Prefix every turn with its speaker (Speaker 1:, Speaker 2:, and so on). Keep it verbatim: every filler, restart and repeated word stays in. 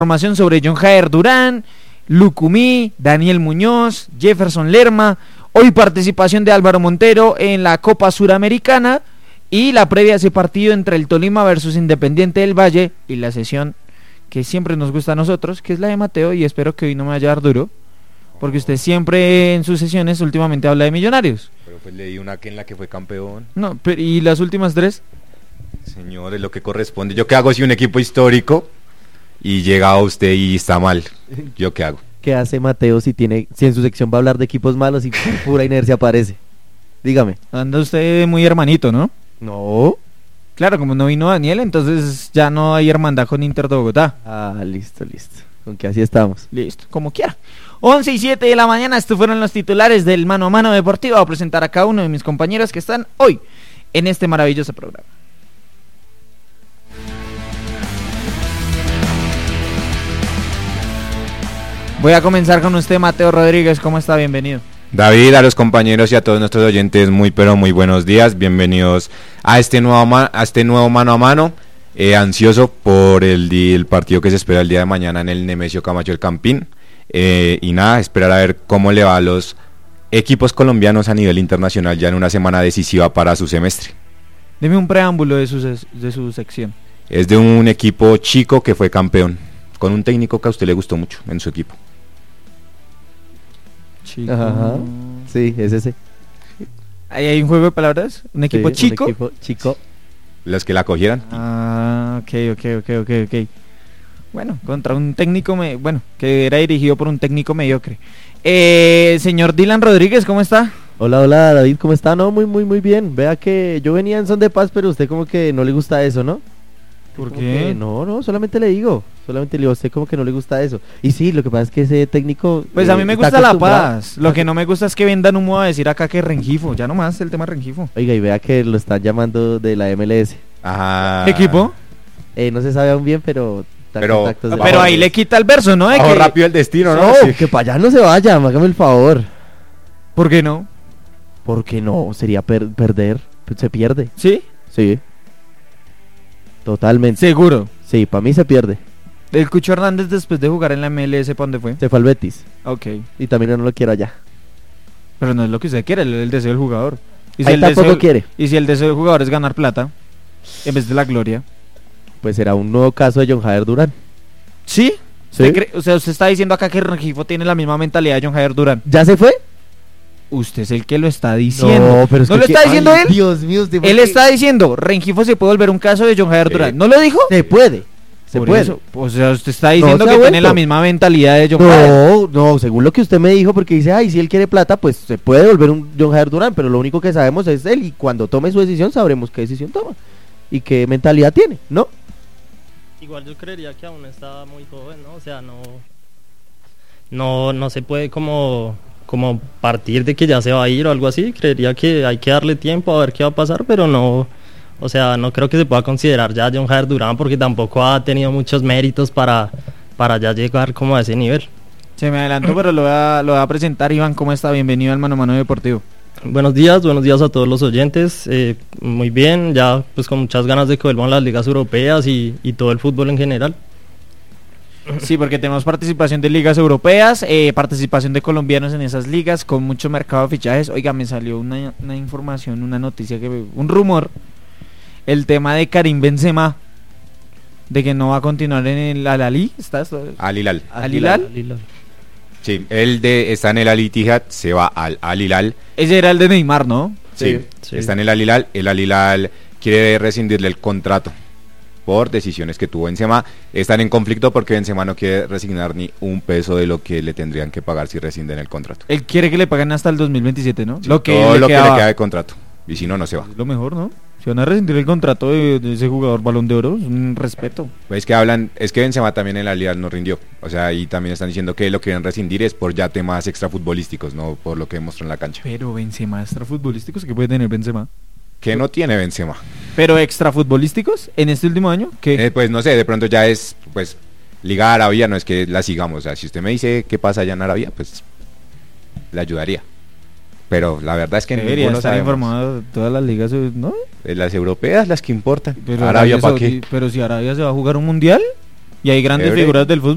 Speaker 1: Información sobre John Jair Durán, Lucumí, Daniel Muñoz, Jefferson Lerma. Hoy participación de Álvaro Montero en la Copa Suramericana y la previa a ese partido entre el Tolima versus Independiente del Valle y la sesión que siempre nos gusta a nosotros, que es la de Mateo, y espero que hoy no me vaya a dar duro, porque usted siempre en sus sesiones últimamente habla de Millonarios.
Speaker 2: Pero pues le di una que en la que fue campeón.
Speaker 1: No, pero ¿y las últimas tres?
Speaker 2: Señor, es lo que corresponde. ¿Yo qué hago si un equipo histórico y llega a usted y está mal? ¿Yo qué hago?
Speaker 3: ¿Qué hace Mateo si tiene, si en su sección va a hablar de equipos malos y por pura inercia aparece? Dígame.
Speaker 1: Anda usted muy hermanito, ¿no?
Speaker 3: No.
Speaker 1: Claro, como no vino Daniel, entonces ya no hay hermandad con Inter de Bogotá.
Speaker 3: Ah, listo, listo. Con que así estamos.
Speaker 1: Listo, como quiera. once y siete de la mañana, estos fueron los titulares del Mano a Mano Deportivo. Voy a presentar a cada uno de mis compañeros que están hoy en este maravilloso programa. Voy a comenzar con usted, Mateo Rodríguez. ¿Cómo está? Bienvenido.
Speaker 2: David, a los compañeros y a todos nuestros oyentes, muy pero muy buenos días. Bienvenidos a este nuevo, ma- a este nuevo Mano a Mano. Eh, ansioso por el, di- el partido que se espera el día de mañana en el Nemesio Camacho El Campín. Eh, y nada, esperar a ver cómo le va a los equipos colombianos a nivel internacional ya en una semana decisiva para su semestre.
Speaker 1: Deme un preámbulo de su, ses- de su sección.
Speaker 2: Es de un equipo chico que fue campeón, con un técnico que a usted le gustó mucho en su equipo.
Speaker 1: Chico.
Speaker 3: Ajá. Sí, es ese.
Speaker 1: ¿Ahí hay un juego de palabras? ¿Un equipo
Speaker 3: Sí,
Speaker 1: chico?
Speaker 3: Un equipo chico.
Speaker 2: Los que la cogieran.
Speaker 1: Ah, ok, ok, ok, ok, ok. Bueno, contra un técnico, me... bueno, que era dirigido por un técnico mediocre. Eh, señor Dylan Rodríguez, ¿cómo está?
Speaker 3: Hola, hola David, ¿cómo está? No, muy, muy, muy bien. Vea que yo venía en son de paz, pero usted como que no le gusta eso, ¿no?
Speaker 1: ¿Por
Speaker 3: Como
Speaker 1: qué?
Speaker 3: que no, no, solamente le digo. Solamente le digo, a usted como que no le gusta eso. Y sí, lo que pasa es que ese técnico...
Speaker 1: Pues
Speaker 3: eh,
Speaker 1: a mí me
Speaker 3: está
Speaker 1: gusta la
Speaker 3: acostumbrado-
Speaker 1: paz. Lo que no me gusta es que vendan humo a decir acá que Rengifo. Ya nomás el tema Rengifo.
Speaker 3: Oiga, y vea que lo están llamando de la M L S.
Speaker 2: Ajá.
Speaker 1: ¿Qué equipo?
Speaker 3: Eh, no se sabe aún bien, pero... está en
Speaker 2: Pero-
Speaker 3: contactos de-
Speaker 2: Bajo-
Speaker 1: Pero ahí le quita el verso, ¿no? De
Speaker 2: Bajo
Speaker 1: que...
Speaker 2: rápido el destino, ¿no?
Speaker 3: No,
Speaker 2: Sí.
Speaker 3: que para allá no se vaya, hágame el favor.
Speaker 1: ¿Por qué no?
Speaker 3: Porque no, sería per- perder. Se pierde.
Speaker 1: ¿Sí?
Speaker 3: Sí. Totalmente.
Speaker 1: Seguro.
Speaker 3: Sí, para mí se pierde.
Speaker 1: El Cucho Hernández después de jugar en la M L S, ¿para dónde fue?
Speaker 3: Se fue al Betis.
Speaker 1: Ok.
Speaker 3: Y también yo no lo quiero allá.
Speaker 1: Pero no es lo que usted quiere, el, el deseo del jugador. Y
Speaker 3: Ahí
Speaker 1: el
Speaker 3: tampoco
Speaker 1: deseo,
Speaker 3: quiere.
Speaker 1: y si el deseo del jugador es ganar plata, en vez de la gloria.
Speaker 3: Pues será un nuevo caso de John Jair Durán.
Speaker 1: ¿Sí?
Speaker 3: Sí.
Speaker 1: ¿Usted cree- o sea, usted está diciendo acá que Rengifo tiene la misma mentalidad de John Jair Durán.
Speaker 3: ¿Ya se fue?
Speaker 1: Usted es el que lo está diciendo.
Speaker 3: No, pero es
Speaker 1: ¿No
Speaker 3: que
Speaker 1: lo
Speaker 3: que-
Speaker 1: está diciendo
Speaker 3: Ay,
Speaker 1: él?
Speaker 3: Dios mío, usted
Speaker 1: Él
Speaker 3: por qué-
Speaker 1: está diciendo, Rengifo se puede volver un caso de John Jair
Speaker 2: Sí.
Speaker 1: Durán. ¿No lo dijo?
Speaker 3: Se puede. Se
Speaker 1: Por
Speaker 3: puede.
Speaker 1: eso, o sea, usted está diciendo
Speaker 3: se ha
Speaker 1: que tiene
Speaker 3: vuelto.
Speaker 1: la misma mentalidad de John Jair.
Speaker 3: No, no, según lo que usted me dijo, porque dice, ay, si él quiere plata, pues se puede volver un John Jair Durán, pero lo único que sabemos es él, y cuando tome su decisión sabremos qué decisión toma y qué mentalidad tiene, ¿no?
Speaker 4: Igual yo creería que aún está muy joven, ¿no? O sea, no no no se puede como como partir de que ya se va a ir o algo así. Creería que hay que darle tiempo a ver qué va a pasar, pero no, o sea, no creo que se pueda considerar ya John Jair Durán porque tampoco ha tenido muchos méritos para para ya llegar como a ese nivel.
Speaker 1: Se me adelantó, pero lo voy a, lo voy a presentar. Iván, ¿cómo está? Bienvenido al Mano a Mano Deportivo.
Speaker 4: Buenos días, buenos días a todos los oyentes. Eh, muy bien, ya pues con muchas ganas de que vuelvan las ligas europeas y, y todo el fútbol en general.
Speaker 1: Sí, porque tenemos participación de ligas europeas, eh, participación de colombianos en esas ligas, con mucho mercado de fichajes. Oiga, me salió una, una información, una noticia, que un rumor, el tema de Karim Benzema, de que no va a continuar en el Al-Ahly, ¿estás?
Speaker 2: Al Hilal.
Speaker 1: ¿Al Hilal?
Speaker 2: Sí, él de, está en el Al Ittihad, se va al Al Hilal.
Speaker 1: Ese era el de Neymar, ¿no?
Speaker 2: Sí,
Speaker 4: Sí.
Speaker 2: está en el Al Hilal. El Al Hilal quiere rescindirle el contrato por decisiones que tuvo Benzema. Están en conflicto porque Benzema no quiere resignar ni un peso de lo que le tendrían que pagar si rescinden el contrato.
Speaker 1: Él quiere que le paguen hasta el dos mil veintisiete, ¿no?
Speaker 2: Sí,
Speaker 1: lo que
Speaker 2: todo
Speaker 1: le
Speaker 2: lo que
Speaker 1: quedaba.
Speaker 2: le queda de contrato. Y si no, no se va.
Speaker 1: Es lo mejor, ¿no? Si van a rescindir el contrato de, de ese jugador Balón de Oro, es un respeto.
Speaker 2: Pues que hablan, es que Benzema también en la Al Hilal no rindió. O sea, y también están diciendo que lo quieren rescindir es por ya temas extrafutbolísticos, no por lo que demostró en la cancha.
Speaker 1: Pero Benzema, extrafutbolísticos, ¿qué puede tener Benzema?
Speaker 2: Que no tiene Benzema.
Speaker 1: Pero extrafutbolísticos en este último año, ¿qué?
Speaker 2: Eh, pues no sé, de pronto ya es, pues, Liga Arabia, no es que la sigamos. O sea, si usted me dice qué pasa allá en Arabia, pues, le ayudaría. Pero la verdad es que
Speaker 1: Debería
Speaker 2: ninguno
Speaker 1: estar
Speaker 2: sabemos.
Speaker 1: informado de todas las ligas, ¿no?
Speaker 2: Eh, Las europeas, las que importan.
Speaker 1: Pero
Speaker 2: Arabia, ¿para
Speaker 1: Saudí-
Speaker 2: qué?
Speaker 1: Pero si Arabia se va a jugar un mundial y hay grandes
Speaker 2: Chévere.
Speaker 1: figuras del fútbol.